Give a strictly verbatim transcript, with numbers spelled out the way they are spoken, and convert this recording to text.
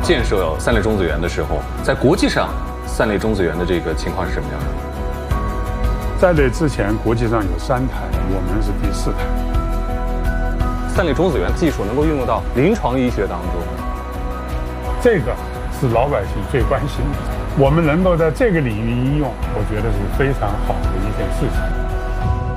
建设三类中子源的时候，在国际上三类中子源的这个情况是什么样的？ 在这之前，国际上有三台，我们是第四台。 三类中子源技术能够运用到临床医学当中， 这个是老百姓最关心的。我们能够在这个领域应用，我觉得是非常好的一件事情。